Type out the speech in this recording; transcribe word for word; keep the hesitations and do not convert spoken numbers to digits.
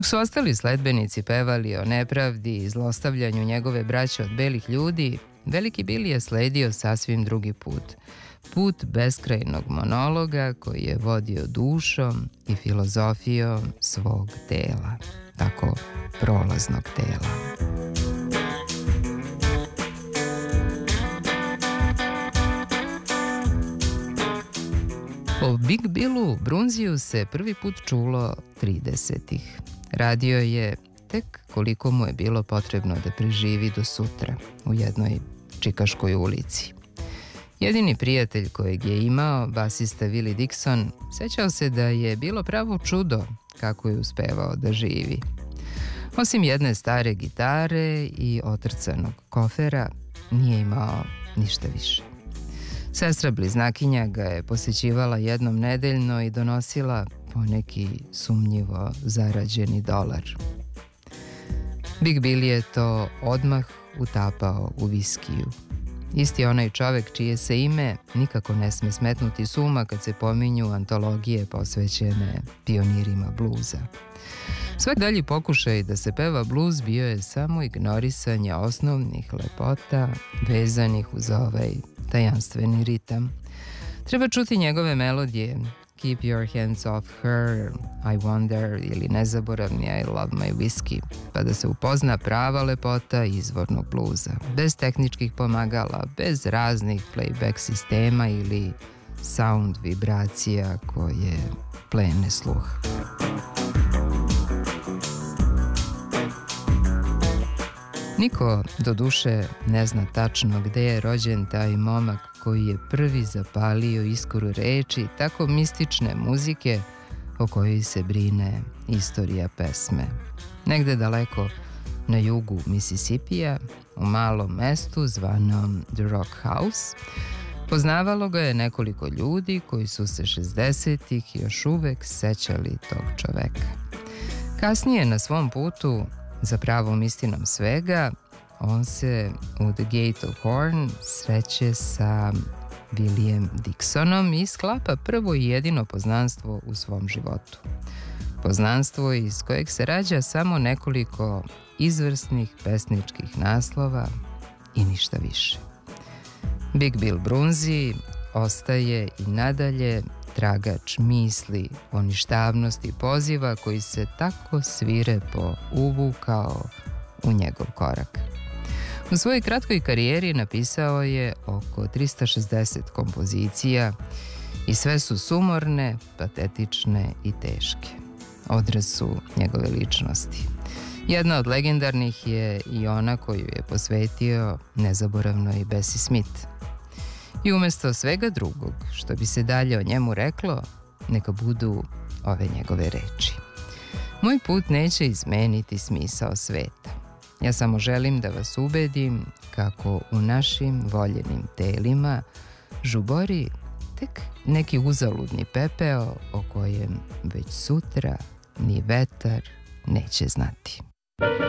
Dok su ostali sledbenici pevali o nepravdi i zlostavljanju njegove braće od belih ljudi, Veliki Billy je sledio sasvim drugi put. Put beskrajnog monologa koji je vodio dušom i filozofijom svog tela, tako prolaznog tela. O Big Billu Brunziju se prvi put čulo tridesetih. Radio je tek koliko mu je bilo potrebno da preživi do sutra u jednoj čikaškoj ulici. Jedini prijatelj kojeg je imao, basista Willie Dixon, sećao se da je bilo pravo čudo kako je uspevao da živi. Osim jedne stare gitare i otrcanog kofera, nije imao ništa više. Sestra bliznakinja ga je posećivala jednom nedeljno i donosila poneki sumnjivo zarađeni dolar. Big Billy je to odmah utapao u viskiju. Isti onaj čovek čije se ime nikako ne sme smetnuti s uma kad se pominju antologije posvećene pionirima bluza. Svak dalji pokušaj da se peva bluz bio je samo ignorisanje osnovnih lepota vezanih uz ovaj tajanstveni ritam. Treba čuti njegove melodije Keep Your Hands Off Her, I Wonder ili nezaboravni I Love My Whiskey, pa da se upozna prava lepota izvornog bluza, bez tehničkih pomagala, bez raznih playback sistema ili sound vibracija koje plene sluh. Niko do duše ne zna tačno gde je rođen taj momak koji je prvi zapalio iskoru reči tako mistične muzike o kojoj se brine istorija pesme. Negde daleko na jugu Misisipija, u malom mestu zvanom The Rock House, poznavalo ga je nekoliko ljudi koji su se šezdesetih još uvek sećali tog čoveka. Kasnije na svom putu za pravom istinom svega, on se u The Gate of Horn sreće sa Williem Dixonom i sklapa prvo i jedino poznanstvo u svom životu. Poznanstvo iz kojeg se rađa samo nekoliko izvrsnih pesničkih naslova i ništa više. Big Bill Brunzi ostaje i nadalje tragač misli o ništavnosti poziva koji se tako svirepo uvukao u njegov korak. U svojoj kratkoj karijeri napisao je oko trista šezdeset kompozicija i sve su sumorne, patetične i teške. Odraz su njegove ličnosti. Jedna od legendarnih je i ona koju je posvetio nezaboravnoj Bessie Smith. I umesto svega drugog, što bi se dalje o njemu reklo, neka budu ove njegove reči. Moj put neće izmeniti smisao sveta. Ja samo želim da vas ubedim kako u našim voljenim telima žubori tek neki uzaludni pepeo o kojem već sutra ni vetar neće znati.